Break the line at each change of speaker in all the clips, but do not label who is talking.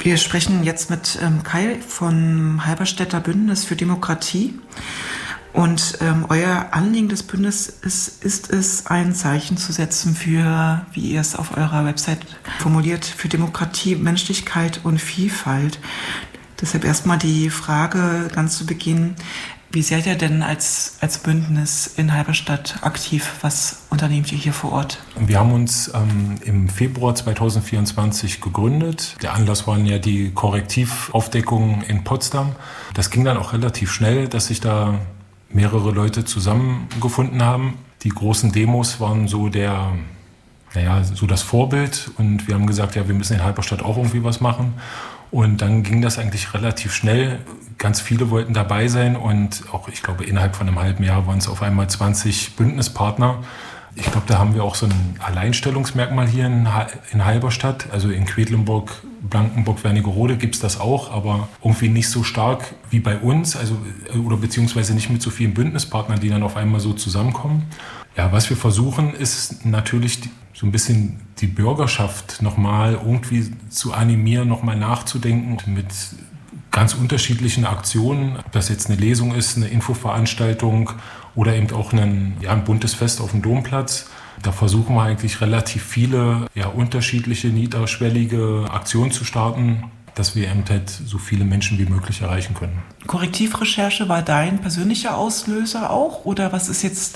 Wir sprechen jetzt mit Kai vom Halberstädter Bündnis für Demokratie. Und euer Anliegen des Bündnisses ist es, ein Zeichen zu setzen für, wie ihr es auf eurer Website formuliert, für Demokratie, Menschlichkeit und Vielfalt. Deshalb erstmal die Frage ganz zu Beginn: Wie seid ihr denn als Bündnis in Halberstadt aktiv? Was unternehmt ihr hier vor Ort?
Wir haben uns im Februar 2024 gegründet. Der Anlass waren ja die Korrektivaufdeckungen in Potsdam. Das ging dann auch relativ schnell, dass sich da mehrere Leute zusammengefunden haben. Die großen Demos waren so das Vorbild. Und wir haben gesagt, ja, wir müssen in Halberstadt auch irgendwie was machen. Und dann ging das eigentlich relativ schnell. Ganz viele wollten dabei sein und auch, ich glaube, innerhalb von einem halben Jahr waren es auf einmal 20 Bündnispartner. Ich glaube, da haben wir auch so ein Alleinstellungsmerkmal hier in Halberstadt. Also in Quedlinburg, Blankenburg, Wernigerode gibt es das auch, aber irgendwie nicht so stark wie bei uns, oder beziehungsweise nicht mit so vielen Bündnispartnern, die dann auf einmal so zusammenkommen. Ja, was wir versuchen, ist natürlich so ein bisschen die Bürgerschaft nochmal irgendwie zu animieren, nochmal nachzudenken mit ganz unterschiedlichen Aktionen. Ob das jetzt eine Lesung ist, eine Infoveranstaltung oder eben auch ein buntes Fest auf dem Domplatz. Da versuchen wir eigentlich relativ viele unterschiedliche, niederschwellige Aktionen zu starten, dass wir eben halt so viele Menschen wie möglich erreichen können.
Korrektivrecherche war dein persönlicher Auslöser auch? Oder was ist jetzt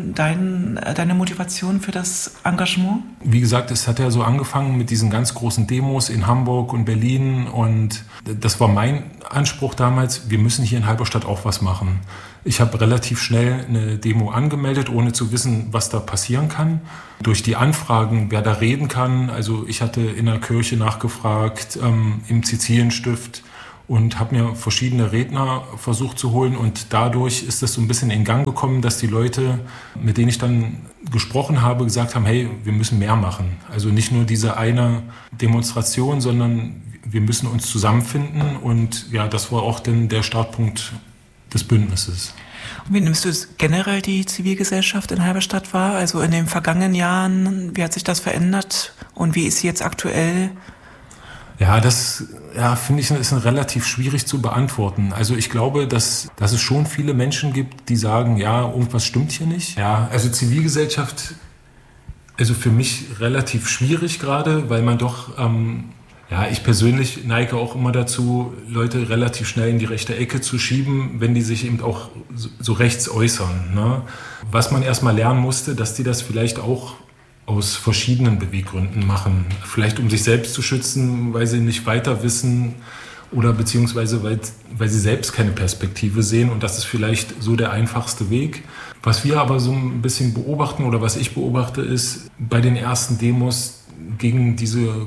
deine Motivation für das Engagement?
Wie gesagt, es hat ja so angefangen mit diesen ganz großen Demos in Hamburg und Berlin. Und das war mein Anspruch damals, wir müssen hier in Halberstadt auch was machen. Ich habe relativ schnell eine Demo angemeldet, ohne zu wissen, was da passieren kann. Durch die Anfragen, wer da reden kann, also ich hatte in der Kirche nachgefragt, im Sizilienstift und habe mir verschiedene Redner versucht zu holen. Und dadurch ist das so ein bisschen in Gang gekommen, dass die Leute, mit denen ich dann gesprochen habe, gesagt haben, hey, wir müssen mehr machen. Also nicht nur diese eine Demonstration, sondern wir müssen uns zusammenfinden. Und ja, das war auch dann der Startpunkt des Bündnisses.
Und wie nimmst du generell die Zivilgesellschaft in Halberstadt wahr? Also in den vergangenen Jahren, wie hat sich das verändert und wie ist sie jetzt aktuell?
Ja, das finde ich, ist relativ schwierig zu beantworten. Also ich glaube, dass es schon viele Menschen gibt, die sagen, ja, irgendwas stimmt hier nicht. Ja, also Zivilgesellschaft, also für mich relativ schwierig gerade, weil man doch ich persönlich neige auch immer dazu, Leute relativ schnell in die rechte Ecke zu schieben, wenn die sich eben auch so rechts äußern. Ne? Was man erstmal lernen musste, dass die das vielleicht auch aus verschiedenen Beweggründen machen. Vielleicht um sich selbst zu schützen, weil sie nicht weiter wissen oder beziehungsweise weil sie selbst keine Perspektive sehen. Und das ist vielleicht so der einfachste Weg. Was wir aber so ein bisschen beobachten oder was ich beobachte, ist bei den ersten Demos gegen diese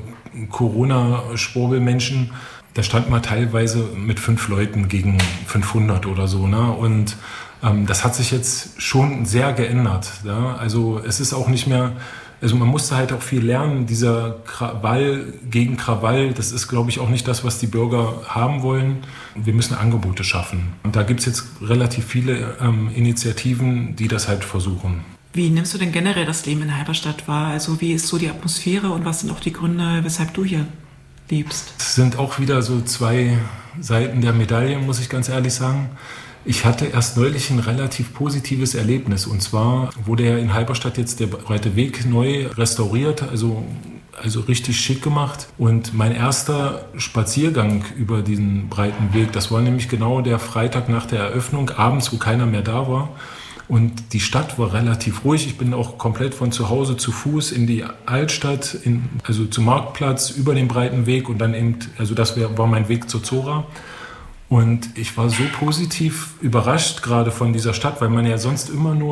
Corona-Schwurbelmenschen, da stand man teilweise mit 5 Leuten gegen 500 oder so. Ne? Und das hat sich jetzt schon sehr geändert. Ja? Also es ist auch nicht mehr, also man musste halt auch viel lernen. Dieser Krawall gegen Krawall, das ist, glaube ich, auch nicht das, was die Bürger haben wollen. Wir müssen Angebote schaffen. Und da gibt es jetzt relativ viele Initiativen, die das halt versuchen.
Wie nimmst du denn generell das Leben in Halberstadt wahr? Also wie ist so die Atmosphäre und was sind auch die Gründe, weshalb du hier lebst?
Es sind auch wieder so 2 Seiten der Medaille, muss ich ganz ehrlich sagen. Ich hatte erst neulich ein relativ positives Erlebnis. Und zwar wurde ja in Halberstadt jetzt der Breite Weg neu restauriert, also richtig schick gemacht. Und mein erster Spaziergang über diesen breiten Weg, das war nämlich genau der Freitag nach der Eröffnung, abends, wo keiner mehr da war. Und die Stadt war relativ ruhig. Ich bin auch komplett von zu Hause zu Fuß in die Altstadt, also zum Marktplatz, über den breiten Weg und dann eben, also das war mein Weg zur Zora. Und ich war so positiv überrascht gerade von dieser Stadt, weil man ja sonst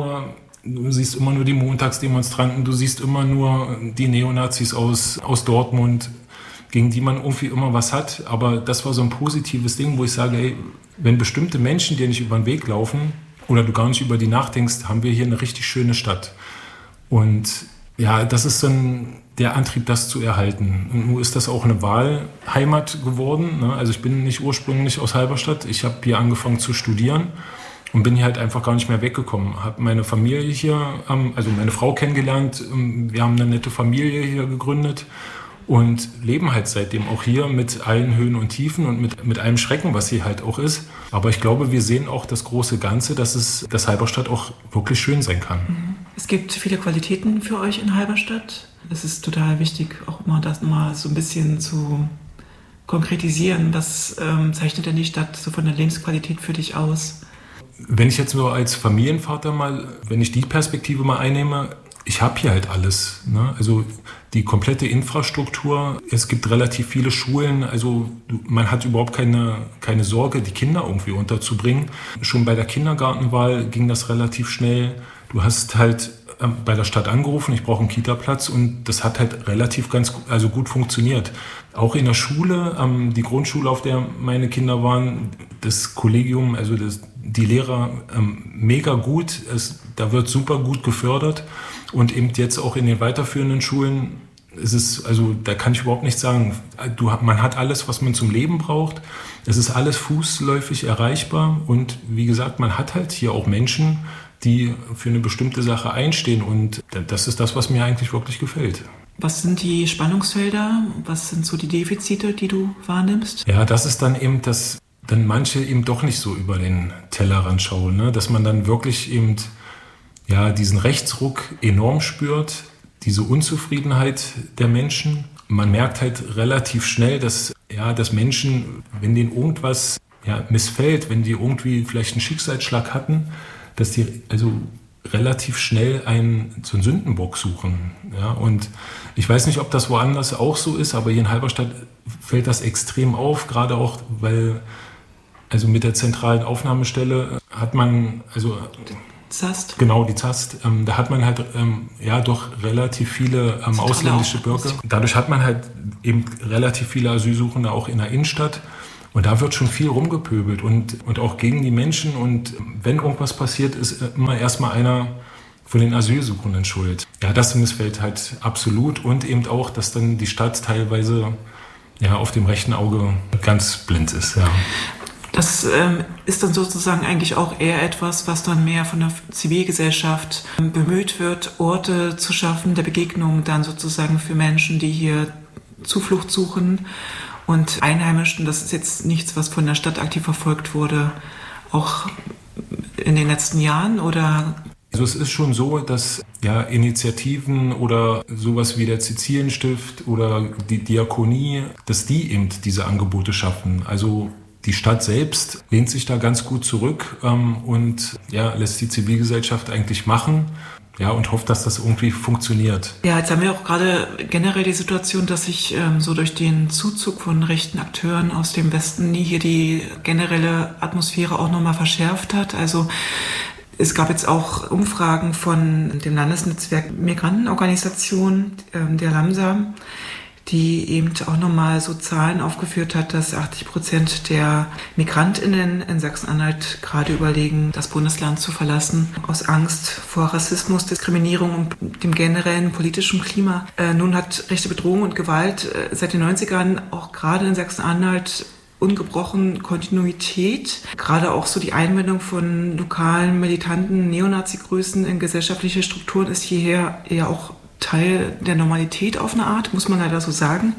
du siehst immer nur die Montagsdemonstranten, du siehst immer nur die Neonazis aus Dortmund, gegen die man irgendwie immer was hat. Aber das war so ein positives Ding, wo ich sage, ey, wenn bestimmte Menschen dir nicht über den Weg laufen, oder du gar nicht über die nachdenkst, haben wir hier eine richtig schöne Stadt. Und ja, das ist dann der Antrieb, das zu erhalten. Und nun ist das auch eine Wahlheimat geworden. Ne? Also ich bin nicht ursprünglich aus Halberstadt. Ich habe hier angefangen zu studieren und bin hier halt einfach gar nicht mehr weggekommen. Habe meine Familie hier, also meine Frau kennengelernt. Wir haben eine nette Familie hier gegründet. und leben halt seitdem auch hier mit allen Höhen und Tiefen und mit allem Schrecken, was hier halt auch ist. Aber ich glaube, wir sehen auch das große Ganze, dass Halberstadt auch wirklich schön sein kann.
Es gibt viele Qualitäten für euch in Halberstadt. Es ist total wichtig, auch mal das mal so ein bisschen zu konkretisieren. Was zeichnet denn die Stadt so von der Lebensqualität für dich aus?
Wenn ich jetzt nur als Familienvater wenn ich die Perspektive mal einnehme, ich habe hier halt alles, ne? Also die komplette Infrastruktur, es gibt relativ viele Schulen, also man hat überhaupt keine Sorge, die Kinder irgendwie unterzubringen. Schon bei der Kindergartenwahl ging das relativ schnell. Du hast halt bei der Stadt angerufen, ich brauche einen Kita-Platz, und das hat halt relativ gut funktioniert. Auch in der Schule, die Grundschule, auf der meine Kinder waren, das Kollegium, also die Lehrer, mega gut, da wird super gut gefördert, und eben jetzt auch in den weiterführenden Schulen da kann ich überhaupt nichts sagen. Man hat alles, was man zum Leben braucht. Es ist alles fußläufig erreichbar, und wie gesagt, man hat halt hier auch Menschen, die für eine bestimmte Sache einstehen, und das ist das, was mir eigentlich wirklich gefällt.
Was sind die Spannungsfelder? Was sind so die Defizite, die du wahrnimmst?
Ja, das ist dann eben, dass dann manche eben doch nicht so über den Tellerrand schauen, ne? Dass man dann wirklich eben diesen Rechtsruck enorm spürt, diese Unzufriedenheit der Menschen. Man merkt halt relativ schnell, dass Menschen, wenn denen irgendwas missfällt, wenn die irgendwie vielleicht einen Schicksalsschlag hatten, dass die also relativ schnell so einen Sündenbock suchen. Ja? Und ich weiß nicht, ob das woanders auch so ist, aber hier in Halberstadt fällt das extrem auf, gerade auch, weil also mit der zentralen Aufnahmestelle hat man,
ZAST.
Genau, die ZAST. Da hat man halt doch relativ viele ausländische Bürger. Dadurch hat man halt eben relativ viele Asylsuchende auch in der Innenstadt. Und da wird schon viel rumgepöbelt und auch gegen die Menschen. Und wenn irgendwas passiert, ist immer erstmal einer von den Asylsuchenden schuld. Ja, das missfällt halt absolut. Und eben auch, dass dann die Stadt teilweise auf dem rechten Auge ganz blind ist. Ja.
Das ist dann sozusagen eigentlich auch eher etwas, was dann mehr von der Zivilgesellschaft bemüht wird, Orte zu schaffen, der Begegnung dann sozusagen für Menschen, die hier Zuflucht suchen. Und Einheimischen, das ist jetzt nichts, was von der Stadt aktiv verfolgt wurde, auch in den letzten Jahren, oder?
Also es ist schon so, dass Initiativen oder sowas wie der Sizilienstift oder die Diakonie, dass die eben diese Angebote schaffen. Also die Stadt selbst lehnt sich da ganz gut zurück und lässt die Zivilgesellschaft eigentlich machen. Ja, und hofft, dass das irgendwie funktioniert.
Ja, jetzt haben wir auch gerade generell die Situation, dass sich so durch den Zuzug von rechten Akteuren aus dem Westen hier die generelle Atmosphäre auch nochmal verschärft hat. Also es gab jetzt auch Umfragen von dem Landesnetzwerk Migrantenorganisation, der LAMSA, die eben auch nochmal so Zahlen aufgeführt hat, dass 80% der MigrantInnen in Sachsen-Anhalt gerade überlegen, das Bundesland zu verlassen, aus Angst vor Rassismus, Diskriminierung und dem generellen politischen Klima. Nun hat rechte Bedrohung und Gewalt seit den 90ern auch gerade in Sachsen-Anhalt ungebrochen Kontinuität. Gerade auch so die Einbindung von lokalen, militanten Neonazi-Größen in gesellschaftliche Strukturen ist hierher ja auch Teil der Normalität auf eine Art, muss man leider so sagen.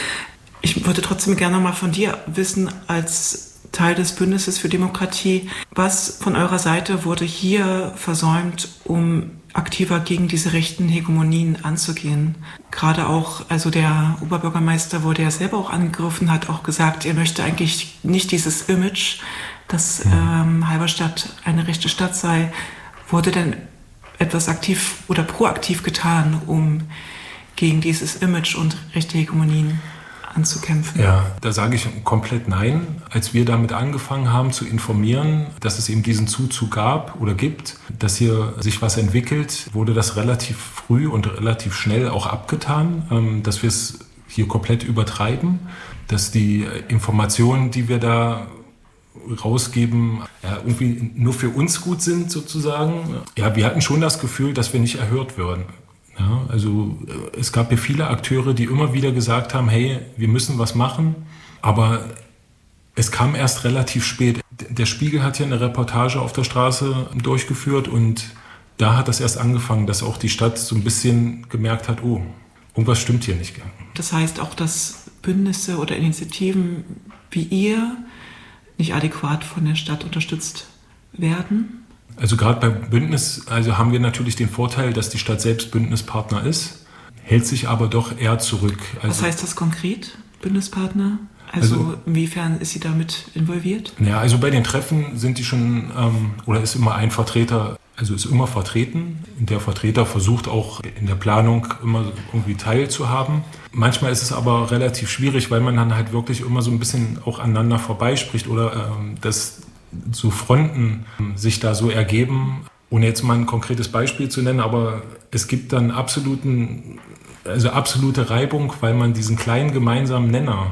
Ich würde trotzdem gerne mal von dir wissen, als Teil des Bündnisses für Demokratie, was von eurer Seite wurde hier versäumt, um aktiver gegen diese rechten Hegemonien anzugehen? Gerade auch, also der Oberbürgermeister wurde ja selber auch angegriffen, hat auch gesagt, er möchte eigentlich nicht dieses Image, dass Halberstadt eine rechte Stadt sei. Wurde denn etwas aktiv oder proaktiv getan, um gegen dieses Image und rechte Hegemonien anzukämpfen?
Ja, da sage ich komplett nein. Als wir damit angefangen haben zu informieren, dass es eben diesen Zuzug gab oder gibt, dass hier sich was entwickelt, wurde das relativ früh und relativ schnell auch abgetan, dass wir es hier komplett übertreiben, dass die Informationen, die wir da rausgeben, irgendwie nur für uns gut sind sozusagen. Ja, wir hatten schon das Gefühl, dass wir nicht erhört würden. Ja, also es gab hier viele Akteure, die immer wieder gesagt haben, hey, wir müssen was machen, aber es kam erst relativ spät. Der Spiegel hat hier eine Reportage auf der Straße durchgeführt und da hat das erst angefangen, dass auch die Stadt so ein bisschen gemerkt hat, oh. irgendwas stimmt hier nicht.
Das heißt auch, dass Bündnisse oder Initiativen wie ihr nicht adäquat von der Stadt unterstützt werden?
Also gerade bei Bündnis, also haben wir natürlich den Vorteil, dass die Stadt selbst Bündnispartner ist, hält sich aber doch eher zurück.
Was heißt das konkret, Bündnispartner? Also inwiefern ist sie damit involviert?
Ja, also bei den Treffen sind die schon, oder ist immer ein Vertreter, also ist immer vertreten. Der Vertreter versucht auch in der Planung immer irgendwie teilzuhaben. Manchmal ist es aber relativ schwierig, weil man dann halt wirklich immer so ein bisschen auch aneinander vorbeispricht oder dass so Fronten sich da so ergeben. Ohne jetzt mal ein konkretes Beispiel zu nennen, aber es gibt dann absolute Reibung, weil man diesen kleinen gemeinsamen Nenner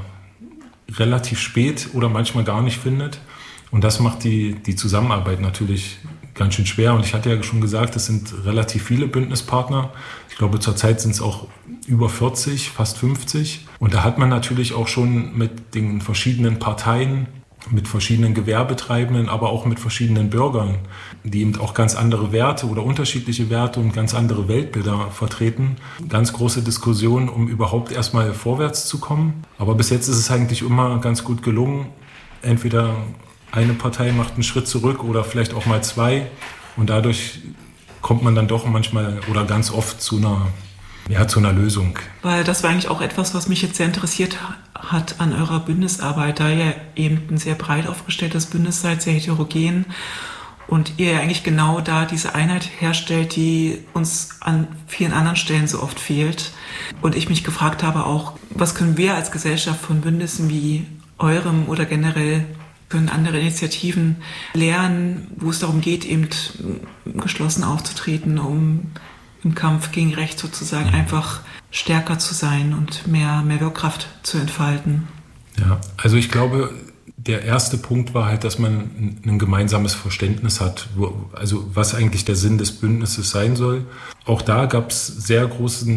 relativ spät oder manchmal gar nicht findet. Und das macht die Zusammenarbeit natürlich ganz schön schwer. Und ich hatte ja schon gesagt, es sind relativ viele Bündnispartner. Ich glaube, zurzeit sind es auch über 40, fast 50. Und da hat man natürlich auch schon mit den verschiedenen Parteien, mit verschiedenen Gewerbetreibenden, aber auch mit verschiedenen Bürgern, die eben auch ganz andere Werte oder unterschiedliche Werte und ganz andere Weltbilder vertreten. Ganz große Diskussion, um überhaupt erstmal vorwärts zu kommen. Aber bis jetzt ist es eigentlich immer ganz gut gelungen. Entweder eine Partei macht einen Schritt zurück oder vielleicht auch mal zwei. Und dadurch kommt man dann doch manchmal oder ganz oft zu einer Lösung.
Weil das war eigentlich auch etwas, was mich jetzt sehr interessiert hat an eurer Bündnisarbeit, da ihr eben ein sehr breit aufgestelltes Bündnis seid, sehr heterogen und ihr ja eigentlich genau da diese Einheit herstellt, die uns an vielen anderen Stellen so oft fehlt. Und ich mich gefragt habe auch, was können wir als Gesellschaft von Bündnissen wie eurem oder generell können andere Initiativen lernen, wo es darum geht, eben geschlossen aufzutreten, um im Kampf gegen Recht sozusagen einfach stärker zu sein und mehr Wirkkraft zu entfalten.
Ja, also ich glaube, der erste Punkt war halt, dass man ein gemeinsames Verständnis hat, also was eigentlich der Sinn des Bündnisses sein soll. Auch da gab es sehr große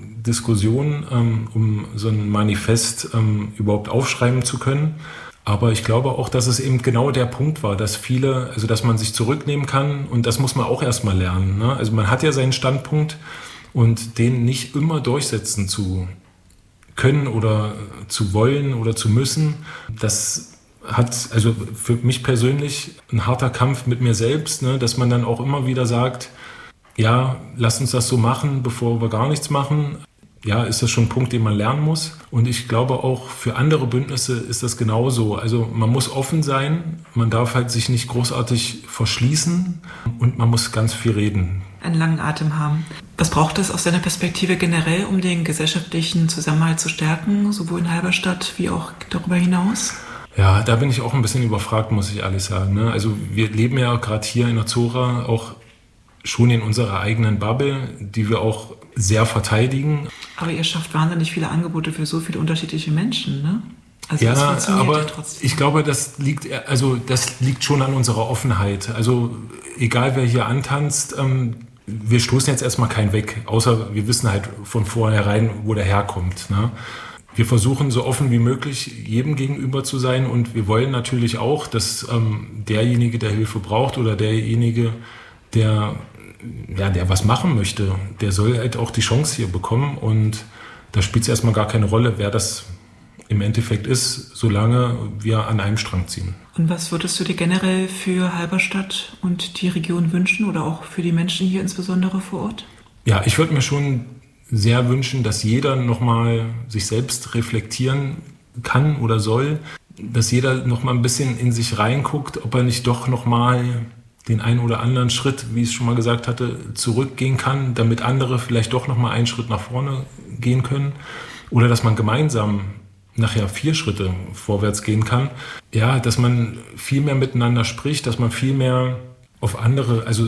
Diskussionen, um so ein Manifest überhaupt aufschreiben zu können. Aber ich glaube auch, dass es eben genau der Punkt war, dass dass man sich zurücknehmen kann und das muss man auch erstmal lernen. Ne? Also man hat ja seinen Standpunkt und den nicht immer durchsetzen zu können oder zu wollen oder zu müssen. Das hat also für mich persönlich ein harter Kampf mit mir selbst, ne? Dass man dann auch immer wieder sagt, ja, lass uns das so machen, bevor wir gar nichts machen. Ja, ist das schon ein Punkt, den man lernen muss. Und ich glaube auch für andere Bündnisse ist das genauso. Also man muss offen sein, man darf halt sich nicht großartig verschließen und man muss ganz viel reden.
Einen langen Atem haben. Was braucht es aus deiner Perspektive generell, um den gesellschaftlichen Zusammenhalt zu stärken, sowohl in Halberstadt wie auch darüber hinaus?
Ja, da bin ich auch ein bisschen überfragt, muss ich ehrlich sagen. Ne? Also wir leben ja gerade hier in Azzurra auch schon in unserer eigenen Bubble, die wir auch sehr verteidigen.
Aber ihr schafft wahnsinnig viele Angebote für so viele unterschiedliche Menschen, ne? Also
ja,
das funktioniert
aber
ja trotzdem.
Ich glaube, das liegt schon an unserer Offenheit. Also egal wer hier antanzt, wir stoßen jetzt erstmal keinen weg, außer wir wissen halt von vornherein, wo der herkommt. Ne? Wir versuchen so offen wie möglich jedem gegenüber zu sein und wir wollen natürlich auch, dass derjenige, der Hilfe braucht oder derjenige, der was machen möchte, der soll halt auch die Chance hier bekommen und da spielt es erstmal gar keine Rolle, wer das im Endeffekt ist, solange wir an einem Strang ziehen.
Und was würdest du dir generell für Halberstadt und die Region wünschen oder auch für die Menschen hier insbesondere vor Ort?
Ja, ich würde mir schon sehr wünschen, dass jeder nochmal sich selbst reflektieren kann oder soll, dass jeder nochmal ein bisschen in sich reinguckt, ob er nicht doch nochmal den einen oder anderen Schritt, wie ich es schon mal gesagt hatte, zurückgehen kann, damit andere vielleicht doch nochmal einen Schritt nach vorne gehen können. Oder dass man gemeinsam nachher 4 Schritte vorwärts gehen kann. Ja, dass man viel mehr miteinander spricht, dass man viel mehr auf andere, also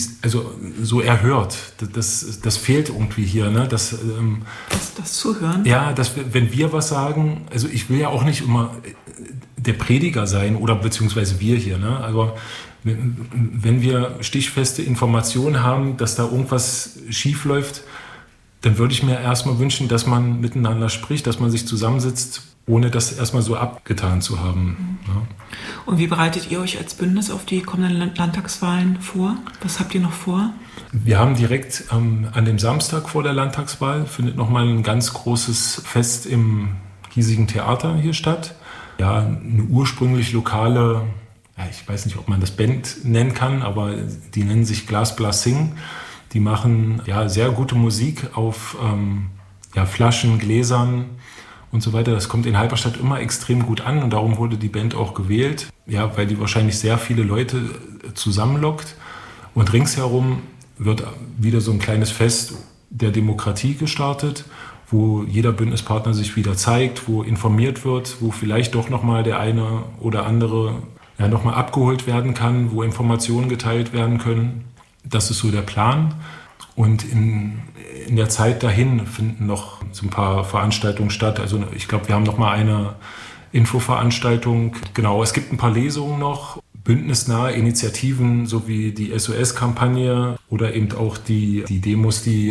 so erhört. Das fehlt irgendwie hier. Ne? Das
Zuhören?
Ja, wenn wir was sagen, also ich will ja auch nicht immer der Prediger sein oder beziehungsweise wir hier, ne? Aber wenn wir stichfeste Informationen haben, dass da irgendwas schief läuft, dann würde ich mir erstmal wünschen, dass man miteinander spricht, dass man sich zusammensitzt ohne das erstmal so abgetan zu haben. Ja.
Und wie bereitet ihr euch als Bündnis auf die kommenden Landtagswahlen vor? Was habt ihr noch vor?
Wir haben direkt an dem Samstag vor der Landtagswahl findet nochmal ein ganz großes Fest im hiesigen Theater hier statt. Ja, eine ursprünglich lokale, ich weiß nicht, ob man das Band nennen kann, aber die nennen sich Glas Blas Sing. Die machen sehr gute Musik auf Flaschen, Gläsern und so weiter. Das kommt in Halberstadt immer extrem gut an und darum wurde die Band auch gewählt, weil die wahrscheinlich sehr viele Leute zusammenlockt. Und ringsherum wird wieder so ein kleines Fest der Demokratie gestartet, wo jeder Bündnispartner sich wieder zeigt, wo informiert wird, wo vielleicht doch nochmal der eine oder andere nochmal abgeholt werden kann, wo Informationen geteilt werden können. Das ist so der Plan. Und in der Zeit dahin finden noch so ein paar Veranstaltungen statt. Also ich glaube, wir haben noch mal eine Infoveranstaltung. Genau, es gibt ein paar Lesungen noch, bündnisnahe Initiativen sowie die SOS-Kampagne oder eben auch die Demos, die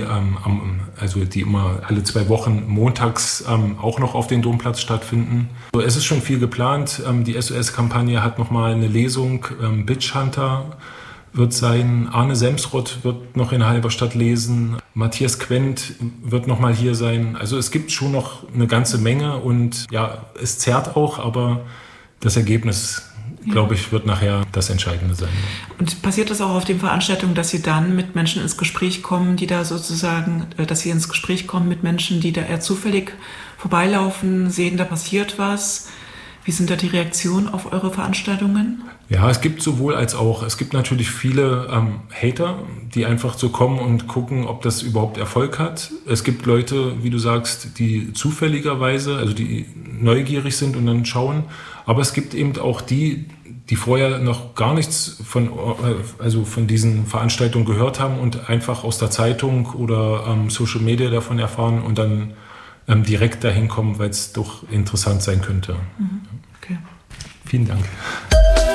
immer alle 2 Wochen montags auch noch auf dem Domplatz stattfinden. So, es ist schon viel geplant. Die SOS-Kampagne hat noch mal eine Lesung, Bitch Hunter wird sein, Arne Semsrott wird noch in Halberstadt lesen, Matthias Quent wird noch mal hier sein. Also es gibt schon noch eine ganze Menge und es zerrt auch, aber das Ergebnis, glaube ich, wird nachher das Entscheidende sein.
Und passiert das auch auf den Veranstaltungen, dass Sie dann mit Menschen ins Gespräch kommen, die da sozusagen, dass Sie ins Gespräch kommen mit Menschen, die da eher zufällig vorbeilaufen, sehen, da passiert was? Wie sind da die Reaktionen auf eure Veranstaltungen?
Ja, es gibt sowohl als auch. Es gibt natürlich viele Hater, die einfach so kommen und gucken, ob das überhaupt Erfolg hat. Es gibt Leute, wie du sagst, die zufälligerweise, also die neugierig sind und dann schauen. Aber es gibt eben auch die vorher noch gar nichts von diesen Veranstaltungen gehört haben und einfach aus der Zeitung oder Social Media davon erfahren und dann direkt dahin kommen, weil es doch interessant sein könnte.
Okay.
Vielen Dank.